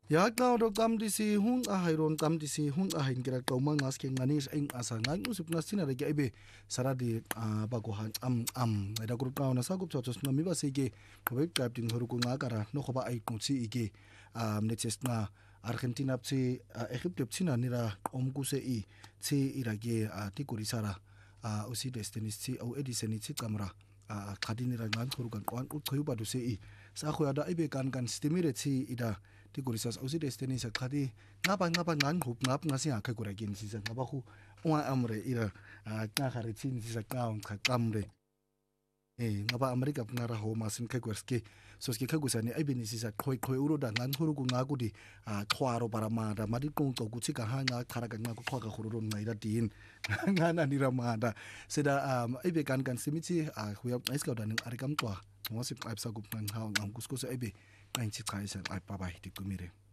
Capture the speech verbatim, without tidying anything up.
Ya xa do qam disi hun a hayron qam disi hun a hain kira qauma ngas ke nganis eng asa ngang usip na sina rege ibe saradi ba ko han am am da group na sa gup chotos na mi ba sege ko cap din horu ko ngakara no khoba ai kunsi ige am next na Argentina psi Egypt psina nira omku se i tsi irage tikuri sara usi destiny si au edison tsi kamera a khadini ra ngan khoru kan kwan u khoyu ba du se i sa khoya da ibe kan kan stimulate tsi ida Tigurisas ausi destiny sa khadi ngapa ngapa ngan hup ngap ngasi akhe kuragin sisa ngaba khu unga amre ira ka kharitsin sisa kaun khamre eh ngaba america ngara ho masin khe kurske soski khe gusani aibini sisa khoi khoi uro da ngan huru ku ngaku di khwaro para ma da madi kong to ku chika ha nga khara ka ngaku khwa ka khuru ngai da tin ngana ni rama da seda aibe kan kan simichi a huya iska da ning arikam twa ngosip aipsa gup nang ha ngam kusko sa aibe nine six five seven bye bye.